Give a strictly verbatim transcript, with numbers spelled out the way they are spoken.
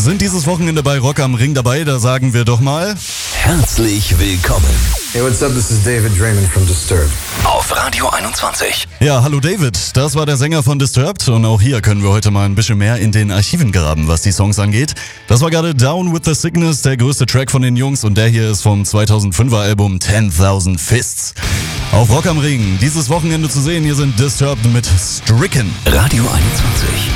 sind dieses Wochenende bei Rock am Ring dabei. Da sagen wir doch mal herzlich willkommen. Hey, what's up? This is David Draiman from Disturbed. Auf Radio einundzwanzig. Ja, hallo David, das war der Sänger von Disturbed und auch hier können wir heute mal ein bisschen mehr in den Archiven graben, was die Songs angeht. Das war gerade Down with the Sickness, der größte Track von den Jungs, und der hier ist vom zweitausendfünfer Album ten thousand Fists. Auf Rock am Ring dieses Wochenende zu sehen, hier sind Disturbed mit Stricken. Radio einundzwanzig.